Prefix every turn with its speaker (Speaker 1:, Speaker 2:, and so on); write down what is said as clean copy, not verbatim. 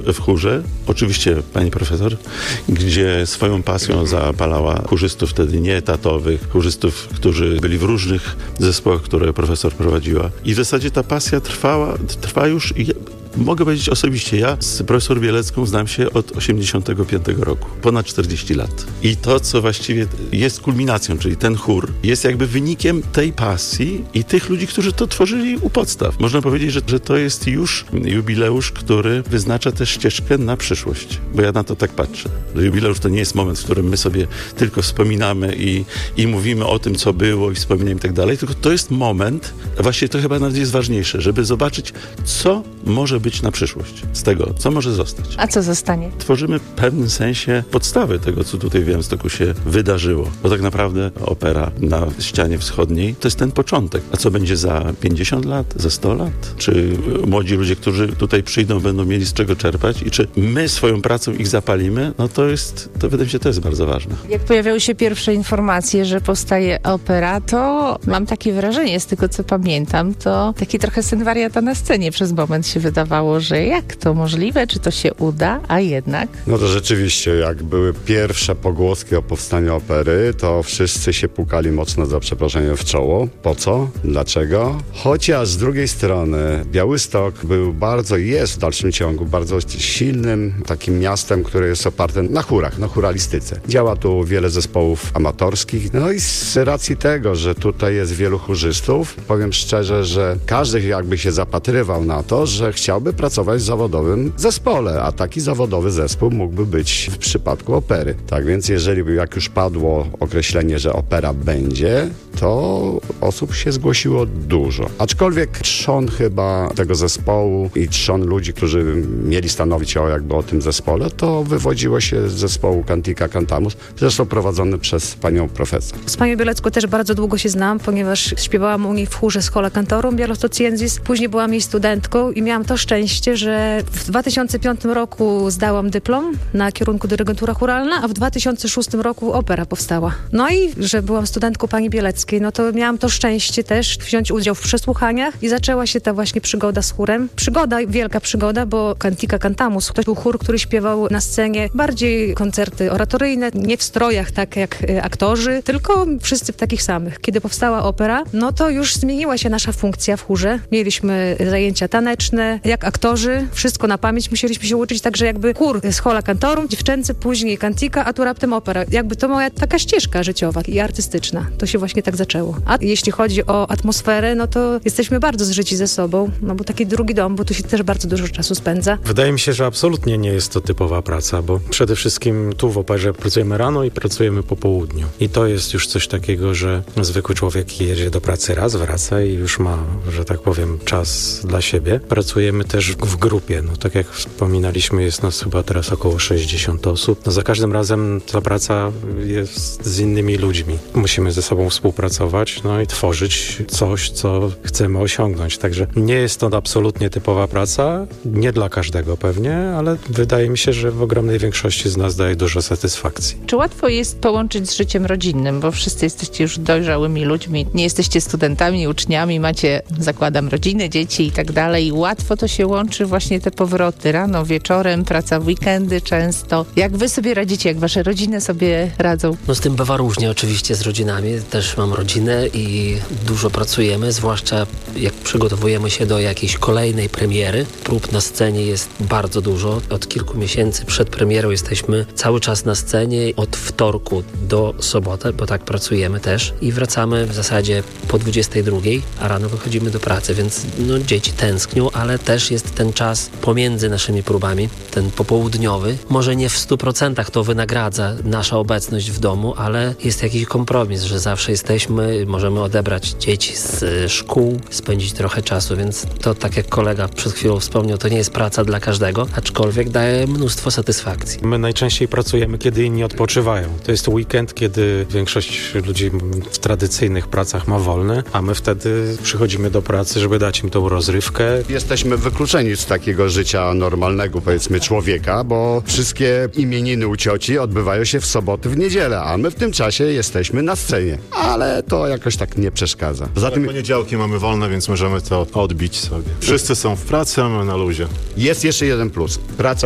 Speaker 1: w chórze, oczywiście pani profesor, gdzie swoją pasją zapalała chórzystów wtedy nieetatowych, chórzystów, którzy byli w różnych zespołach, które profesor prowadziła. I w zasadzie ta pasja trwa już... Mogę powiedzieć osobiście, ja z profesor Bielecką znam się od 85 roku, ponad 40 lat. I to, co właściwie jest kulminacją, czyli ten chór, jest jakby wynikiem tej pasji i tych ludzi, którzy to tworzyli u podstaw. Można powiedzieć, że to jest już jubileusz, który wyznacza też ścieżkę na przyszłość, bo ja na to tak patrzę. Jubileusz to nie jest moment, w którym my sobie tylko wspominamy i mówimy o tym, co było i wspominamy i tak dalej, tylko to jest moment, właśnie to chyba nawet jest ważniejsze, żeby zobaczyć, co może być na przyszłość z tego, co może zostać.
Speaker 2: A co zostanie?
Speaker 1: Tworzymy w pewnym sensie podstawy tego, co tutaj w Białymstoku się wydarzyło. Bo tak naprawdę opera na ścianie wschodniej to jest ten początek. A co będzie za 50 lat, za 100 lat? Czy młodzi ludzie, którzy tutaj przyjdą, będą mieli z czego czerpać? I czy my swoją pracą ich zapalimy? No to wydaje mi się, to jest bardzo ważne.
Speaker 2: Jak pojawiały się pierwsze informacje, że powstaje opera, to mam takie wrażenie, z tego co pamiętam, to taki trochę syn wariata na scenie przez moment się wydawało, że jak to możliwe, czy to się uda, a jednak...
Speaker 3: No to rzeczywiście, jak były pierwsze pogłoski o powstaniu opery, to wszyscy się pukali mocno, za przeproszeniem, w czoło. Po co? Dlaczego? Chociaż z drugiej strony Białystok był jest w dalszym ciągu bardzo silnym takim miastem, które jest oparte na chórach, na chóralistyce. Działa tu wiele zespołów amatorskich, no i z racji tego, że tutaj jest wielu chórzystów, powiem szczerze, że każdy jakby się zapatrywał na to, że chciałby pracować w zawodowym zespole, a taki zawodowy zespół mógłby być w przypadku opery. Tak więc jak już padło określenie, że opera będzie, to osób się zgłosiło dużo. Aczkolwiek trzon chyba tego zespołu i trzon ludzi, którzy mieli stanowić o tym zespole, to wywodziło się z zespołu Cantica Cantamus, zresztą prowadzony przez panią profesor.
Speaker 4: Z panią Bielecką też bardzo długo się znam, ponieważ śpiewałam u niej w chórze Schola Cantorum Białostocjensis. Później byłam jej studentką i miałam to szczęście, że w 2005 roku zdałam dyplom na kierunku dyrygentura chóralna, a w 2006 roku opera powstała. No i że byłam studentką pani Bieleckiej, no to miałam to szczęście też wziąć udział w przesłuchaniach i zaczęła się ta właśnie przygoda z chórem. Wielka przygoda, bo Cantica Cantamus to był chór, który śpiewał na scenie bardziej koncerty oratoryjne, nie w strojach tak jak aktorzy, tylko wszyscy w takich samych. Kiedy powstała opera, no to już zmieniła się nasza funkcja w chórze. Mieliśmy zajęcia taneczne, jak aktorzy, wszystko na pamięć musieliśmy się uczyć, także jakby chór Schola Cantorum, dziewczęcy, później Cantica, a tu raptem opera. Jakby to moja taka ścieżka życiowa i artystyczna. To się właśnie tak zaczęło. A jeśli chodzi o atmosferę, no to jesteśmy bardzo zżyci ze sobą, no bo taki drugi dom, bo tu się też bardzo dużo czasu spędza.
Speaker 5: Wydaje mi się, że absolutnie nie jest to typowa praca, bo przede wszystkim tu w operze pracujemy rano i pracujemy po południu. I to jest już coś takiego, że zwykły człowiek jedzie do pracy raz, wraca i już ma, że tak powiem, czas dla siebie. Pracujemy też w grupie. No tak jak wspominaliśmy, jest nas chyba teraz około 60 osób. No za każdym razem ta praca jest z innymi ludźmi. Musimy ze sobą współpracować, no i tworzyć coś, co chcemy osiągnąć. Także nie jest to absolutnie typowa praca, nie dla każdego pewnie, ale wydaje mi się, że w ogromnej większości z nas daje dużo satysfakcji.
Speaker 2: Czy łatwo jest połączyć z życiem rodzinnym, bo wszyscy jesteście już dojrzałymi ludźmi, nie jesteście studentami, uczniami, macie, zakładam, rodziny, dzieci i tak dalej. Łatwo to się łączy właśnie te powroty rano, wieczorem, praca w weekendy często. Jak wy sobie radzicie, jak wasze rodziny sobie radzą?
Speaker 6: No z tym bywa różnie oczywiście z rodzinami. Też mam rodzinę i dużo pracujemy, zwłaszcza jak przygotowujemy się do jakiejś kolejnej premiery. Prób na scenie jest bardzo dużo. Od kilku miesięcy przed premierą jesteśmy cały czas na scenie od wtorku do soboty, bo tak pracujemy też i wracamy w zasadzie po 22, a rano wychodzimy do pracy, więc no dzieci tęsknią, ale też jest ten czas pomiędzy naszymi próbami, ten popołudniowy. Może nie w 100% to wynagradza nasza obecność w domu, ale jest jakiś kompromis, że zawsze jesteśmy, możemy odebrać dzieci z szkół, spędzić trochę czasu, więc to tak jak kolega przed chwilą wspomniał, to nie jest praca dla każdego, aczkolwiek daje mnóstwo satysfakcji.
Speaker 5: My najczęściej pracujemy, kiedy inni odpoczywają. To jest weekend, kiedy większość ludzi w tradycyjnych pracach ma wolne, a my wtedy przychodzimy do pracy, żeby dać im tą rozrywkę.
Speaker 3: Jesteśmy wykluczeni z takiego życia normalnego, powiedzmy, człowieka, bo wszystkie imieniny u cioci odbywają się w soboty, w niedzielę, a my w tym czasie jesteśmy na scenie. Ale to jakoś tak nie przeszkadza.
Speaker 7: Poza tym poniedziałki mamy wolne, więc możemy to odbić sobie. Wszyscy są w pracy, a my na luzie.
Speaker 3: Jest jeszcze jeden plus. Praca